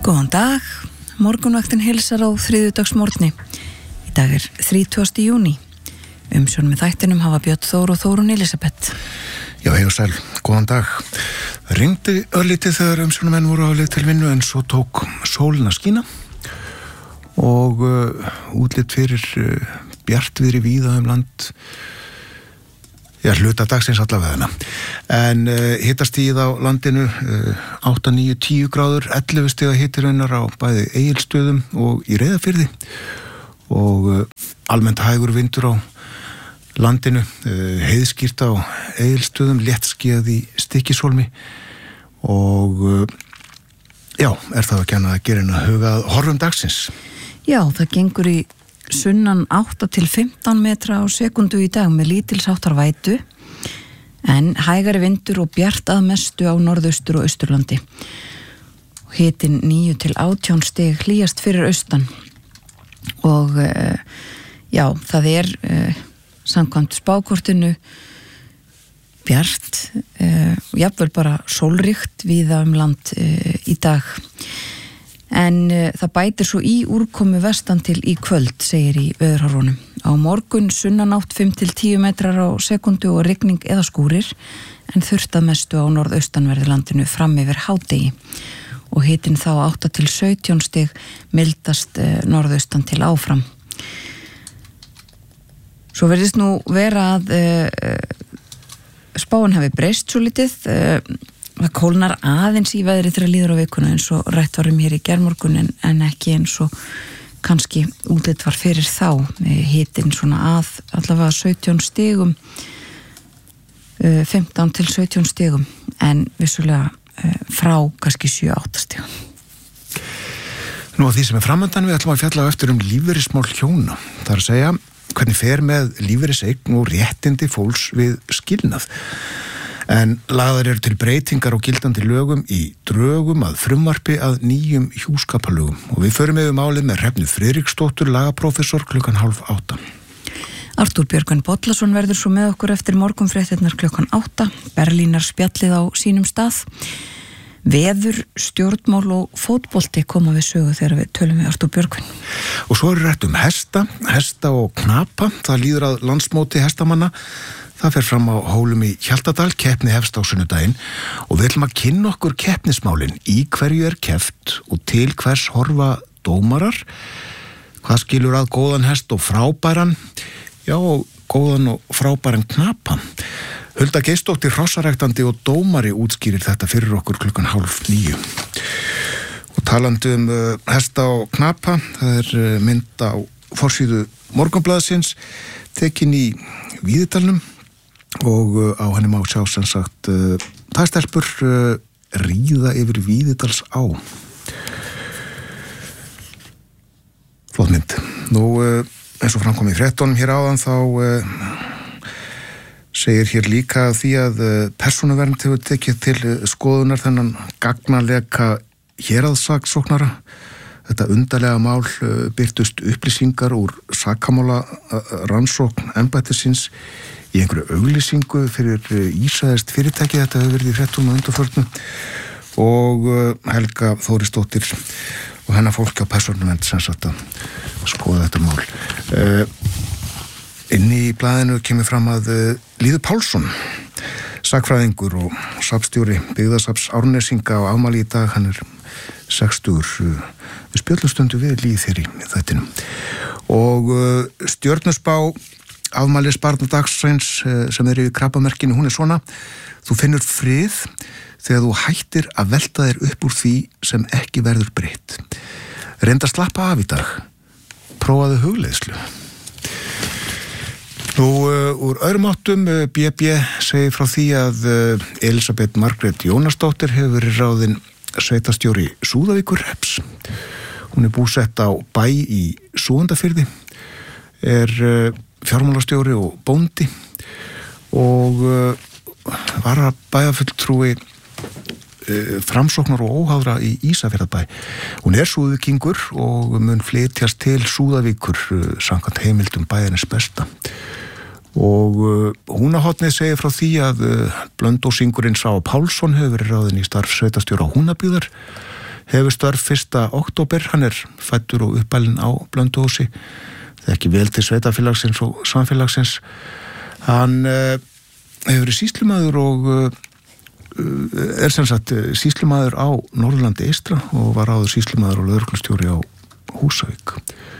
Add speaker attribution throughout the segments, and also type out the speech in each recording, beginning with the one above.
Speaker 1: Góðan dag, morgunvaktin heilsar á þriðjudagsmorgni. Í dag 30. júní. Umsjón með þættinum hafa Björn Þór og Þórunn Elisabeth.
Speaker 2: Já, hei og sæl, góðan dag. Rigndi örlítið þegar umsjónamenn voru á leið til vinnu en svo tók sólin að skína og útlit fyrir bjartviðri víða land. Já, hluta dagsins allavega. En hitastigið á landinu 8, 9, 10 gráður, 11 stiga hitiraunar á bæði Egilsstöðum og í Reyðarfirði og almennt hægur vindur á landinu, heiðskýrt á Egilsstöðum, léttskýjað í Stykkishólmi og já, það ekki annað að gera en að huga að horfum dagsins.
Speaker 1: Já, það gengur í sunnan 8 til 15 metra á sekundu í dag með lítilsháttar vætu en hægari vindur og bjart að mestu á norðaustur og austurlandi. Hitinn 9 til 18 stig hlýjast fyrir austan og já, það samkvæmt spákortinu bjart, jafnvel bara sólríkt víða land í dag. En það bætir svo í úrkomu vestan til í kvöld, segir í veðurhorfunum. Á morgun sunnanátt 5 til 10 metrar á sekundu og rigning eða skúrir, en þurrt að mestu á norðaustanverði landinu fram yfir hádegi. Og hitinn þá 8 til 17 stig mildast norðaustan til áfram. Svo verðist nú vera að spáin hafi breyst svo litið. Það kólnar aðeins í veðri þegar líður á vikuna eins og rætt varum hér í gærmorgun en ekki eins og kannski útlit var fyrir þá. Hitinn svona að allavega 17 stigum, 15 til 17 stigum en vissulega frá kannski 7-8 stigum.
Speaker 2: Nú að því sem framöndan við ætlum að fjalla eftir lífeyrismál hjóna. Það að segja hvernig fer með lífeyriseign og réttindi fólks við skilnað. En lagðar eru til breytingar á gildandi lögum í drögum að frumvarpi að nýjum hjúskaparlögum og við förum yfir málið með Hrefnu Friðriksdóttur, lagaprófessor, 7:30.
Speaker 1: Artúr Björgvin Bollason verður svo með okkur eftir morgunfréttirnar 8:00, Berlínar spjallið á sínum stað. Veður, stjórnmál og fótbolti koma við sögu þegar við tölum við Artúr Björgvin.
Speaker 2: Og svo eru rætt hesta og knapa, það líður að landsmóti hestamanna. Það fer fram á Hólum í Hjaltadal, keppni hefst á sunnudaginn og við ætlum að kynna okkur keppnismálin, í hverju keppt og til hvers horfa dómarar, hvað skilur að góðan hest og frábæran, já og góðan og frábæran knapa. Hulda Geirsdóttir, hrossaræktandi og dómari útskýrir þetta fyrir okkur 8:30. Og talandi hesta og knapa, það mynd á forsíðu Morgunblaðsins, tekin í Víðidalnum og á henni má sjá sem sagt það stelpur ríða yfir Víðidals á. Flott mynd. Nú eins og framkom í fréttunum hér áðan þá segir hér líka því að persónuvernd hefur tekið til skoðunar þennan gagnaleka héraðssaksóknara. Þetta undarlega mál birtust upplýsingar úr sakamála rannsókn embættisins í einhverju auglýsingu fyrir ísraelskt fyrirtæki. Þetta hefur verið í fréttum og undanförnu og Helga Þórisdóttir og hennar fólki á persónuvernd sem sagt að skoða þetta mál. Inni í blaðinu kemur fram að Lýður Pálsson, sakfræðingur og safnstjóri byggðasafns Árnesinga á afmæli í dag, hann 60. Við spjöllum stundu við Lýð hér í þættinum. Og stjörnuspá afmælis barnadagsins sem í krabbamerkinu, hún svona: þú finnur frið þegar þú hættir að velta þér upp úr því sem ekki verður breytt. Reynda að slappa af í dag. Prófaðu hugleiðslu. Nú, úr öðrum áttum, BB segir frá því að Elisabeth Margrét Jónasdóttir hefur verið ráðin sveitarstjóri Súðavíkurhrepps. Hún búsett á bæ í Súgandafirði, fjármálastjóri og bóndi og var að bæjarfulltrúi framsóknar og óháðra í Ísafjarðarbæ. Hún súðvíkingur og mun flytjast til Súðavíkur samkvæmt heimildum bæjarins besta. Og Húnahotnið segir frá því að Blöndósingurinn Sá Pálsson hefur verið ráðinn í starf sveitarstjóra Húnabyggðar. hefur störf 1. október, hann fæddur og uppalinn á Blönduósi, það ekki vel til sveitafélagsins og samfélagsins. Hann hefur verið sýslumaður og sem sagt sýslumaður á Norðurlandi eystra og var áður sýslumaður og lögreglustjóri á Húsavík.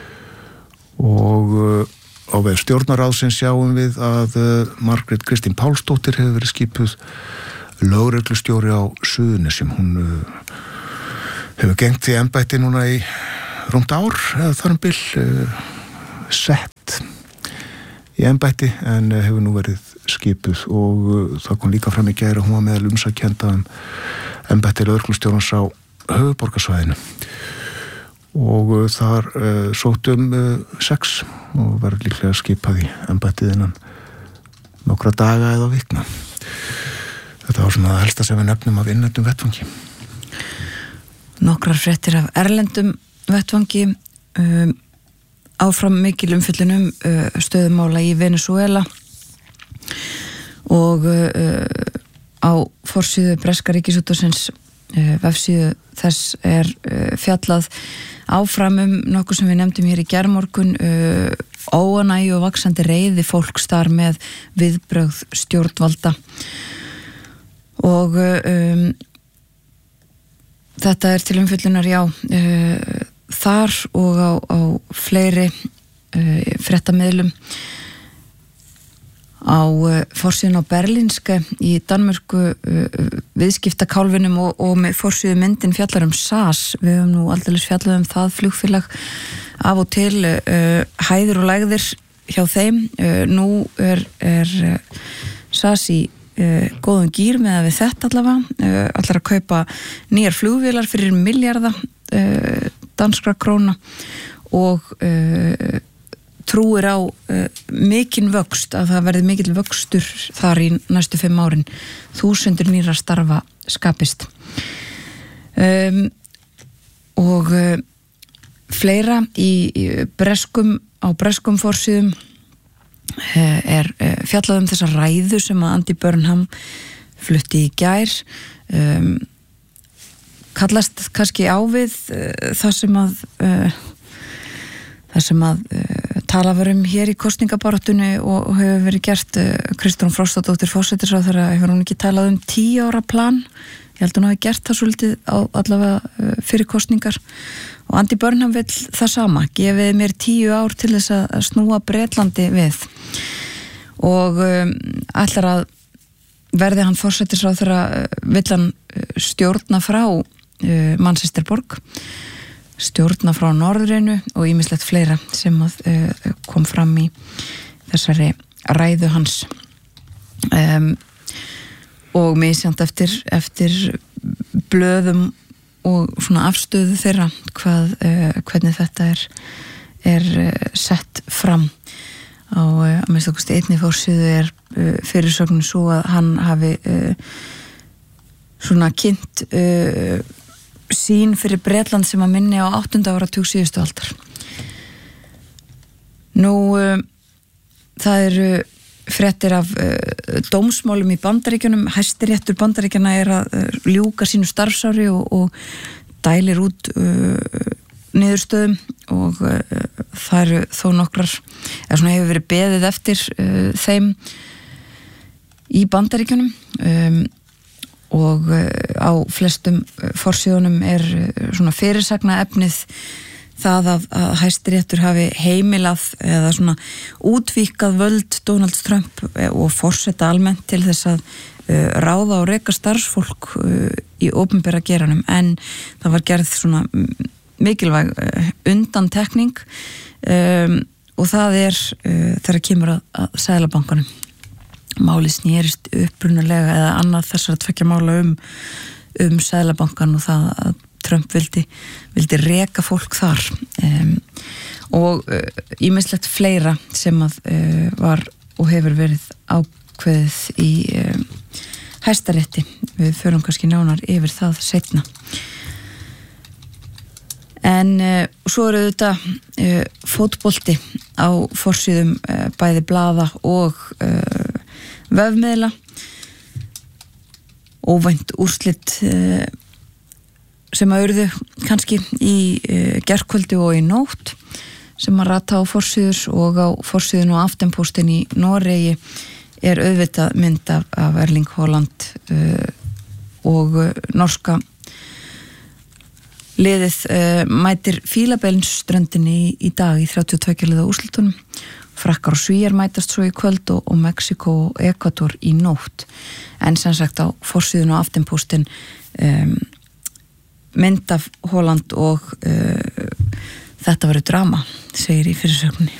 Speaker 2: Og á vef stjórnarráðsins sjáum við að Margrét Kristín Pálsdóttir hefur verið skipuð lögreglustjóri á Suðurnesjum. Hún hefur gegnt því embætti núna í rúmt ár eða þar bil sett í embætti en hefur nú verið skipuð og það kom líka fram í gær að hún var meðal umsækjenda embætti lögreglustjórans á höfuðborgarsvæðinu og þar sóttum 6 og verður líklega skipað í embættið innan nokkra daga eða vikna. Þetta var svona það helsta sem við nefnum af innlendum vettvangi.
Speaker 1: Nokkrar fréttir af erlendum vettvangi, áfram mikil umfjöllun stöðumála í Venezuela og á forsíðu breska ríkisútvarpsins vefsíðu þess fjallað áfram nokkuð sem við nefndum hér í gærmorgun, óánægju og vaxandi reiði fólks þar með viðbrögð stjórnvalda og þetta til umfjöllunar þar og á fleiri fréttamiðlum. Á forsíðun á Berlínske í Danmörku viðskiptakálfinum og með forsíðu myndin fjallar SAS. Við höfum nú aldeilis fjallað það flugfélag af og til, hæðir og lægðir hjá þeim. Nú SAS í góðum gír með að við þetta allavega, allar að kaupa nýjar flugvélar fyrir milljarða danskra króna og trúir á mikinn vöxt, að það verði mikill vöxtur þar í næstu 5 árin, 1000 nýra starfa skapist. Og fleira á breskum forsíðum fjallað þessa ræðu sem að Andy Burnham flutti í gær. Kallast kannski á við það sem að tala var hér í kosningabaráttunni og hefur verið gert. Kristrún Frostadóttir forsætisráðherra hefur hún ekki talað 10 ára plan. Ég held hún hafi gert það svolítið allavega fyrir kosningar og Andy Burnham vill það sama, gefið mér 10 ár til þess að snúa Bretlandi við og ætlar að verði hann forsætisráðherra vill hann stjórna frá Manchesterborg, stjórna frá Norðrinu og ýmislegt fleira sem kom fram í þessari ræðu hans og misjant eftir blöðum og svona afstöðu þeirra hvernig þetta er sett fram á að minnst okkur einni forsíðu fyrirsögnin svo að hann hafi svona kynnt sín fyrir Bretland sem að minni á 8. áratug síðustu aldar. Nú það eru fréttir af dómsmálum í Bandaríkjunum. Hæstiréttur Bandaríkjanna að ljúka sínu starfsári og dælir út niðurstöðum og það eru þó nokkrar svona hefur verið beðið eftir þeim í Bandaríkjunum og á flestum forsíðunum svona fyrirsagna efnið það að Hæstiréttur hafi heimilað eða svona útvíkkað völd Donald Trump og forseta almennt til þess að ráða og reka starfsfólk í opinbera geiranum, en það var gerð svona mikilvæg undantekning og það þegar kemur að Seðlabankanum. Málið snerist upprunalega eða annað þessara 2 mála Seðlabankan og það að Trump vildi reka fólk þar og ýmislegt fleira sem að var og hefur verið ákveðið í Hæstarétti. Við förum kannski nánar yfir það seinna. En svo eru þetta fótbolti á forsíðum bæði blaða og vefmiðla. Óvænt úrslit sem að urðu kannski í gærkvöldi og í nótt sem að rata á forsíður og á forsíðun og Aftenpostin í Noregi er auðvitað mynd af Erling Haaland og norska liðið mætir Fílabeinsströndinni í dag í 32 liða úrslitunum. Frakkar og Svíjar mætast svo í kvöld og Mexiko og Ekvador í nótt. En sem sagt á forsíðun og Aftenpostin mynd af Haaland og þetta verður drama, segir í fyrirsögninni.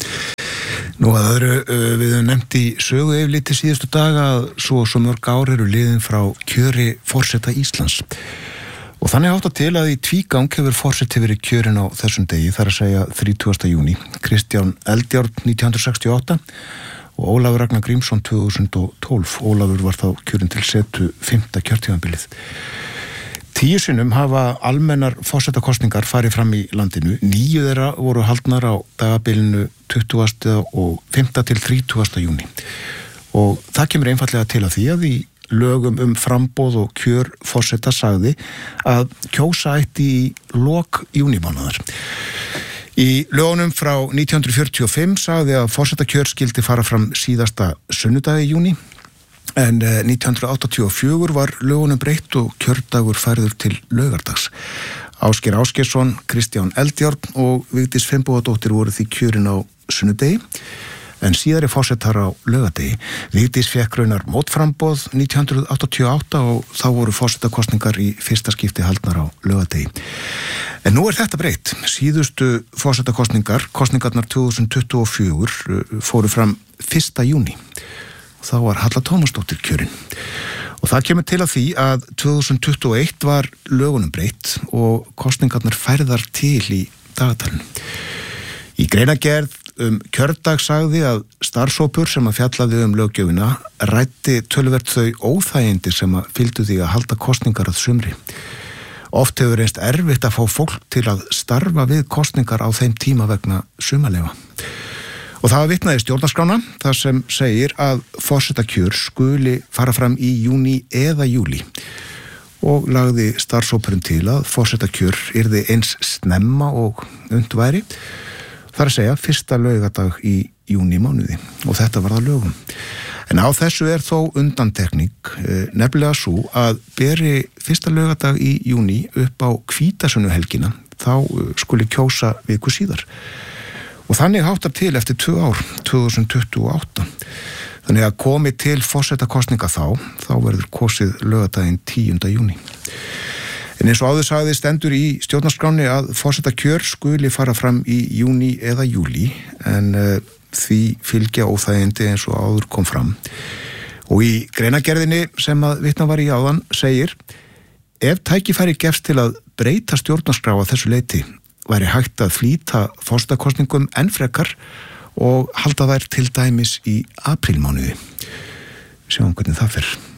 Speaker 2: Nú að öðru, við höfum nefnt í sögu yfirliti síðustu daga að svo mörg ár eru liðin frá kjöri forseta Íslands. Og þannig átt að til að í tvígang hefur forseti verið kjörin á þessum degi, þar að segja 30. júní. Kristján Eldjárn 1968 og Ólafur Ragnar Grímsson 2012. Ólafur var þá kjörin til setu 5. kjörtímabilið. 10 sinnum hafa almennar forsetakosningar farið fram í landinu. 9 þeirra voru haldnar á dagabilinu 20. og 5. til 30. júní. Og það kemur einfallega til að því að í lögum framboð og kjör forseta sagði að kjósa ætti í lok júnímánaðar. Í lögunum frá 1945 sagði að forsetakjör skildi fara fram síðasta sunnudagi í júní, en 1984 var lögunum breytt og kjördagur færður til laugardags. Ásgeir Ásgeirsson, Kristján Eldjárn og Vigdís Finnbogadóttir voru því kjörin á sunnudegi, en síðari forsetar á laugardegi. Vigdís fékk raunar mótframboð 1988 og þá voru forsetakostningar í fyrsta skipti haldnar á laugardegi. En nú er þetta breytt. Síðustu forsetakostningar, kostningarnar 2024, fóru fram 1. júní. Og þá var Halla Tómasdóttir kjörin. Og það kemur til að því að 2021 var lögunum breytt og kostningarnar færðar til í dagatalinu. Í greinargerð kjördag sagði að starfshópur sem að fjallaði löggjöfina ræddi töluvert þau óþægindi sem að fylgdu því að halda kosningar að sumri. Oft hefur reynst erfitt að fá fólk til að starfa við kosningar á þeim tíma vegna sumarleyfa. Og það var vitnað í stjórnarskrána þar sem segir að forsetakjör skuli fara fram í júní eða júlí. Og lagði starfshópurinn til að forsetakjör yrði eins snemma og unnt væri. Það að segja 1. laugardag í júnímánuði og þetta var það lögum. En á þessu er þó undantekning, nefnilega svo að beri 1. laugardag í júní upp á hvítasunnuhelgina, þá skuli kjósa viku síðar. Og þannig háttar til eftir 2 ár, 2028. Þannig að komi til forsetakosninga þá verður kosið laugardaginn 10. júní. En eins og áður sagði stendur í stjórnarskráni að forsetakjör skuli fara fram í júní eða júlí, en því fylgja óþægindi eins og áður kom fram. Og í greinargerðinni sem að vitna var í áðan segir: ef tækifæri gefst til að breyta stjórnarskrá að þessu leyti, væri hægt að flýta forsetakosningum enn frekar og halda þær til dæmis í aprílmánuði. Sjáum hvernig það fer.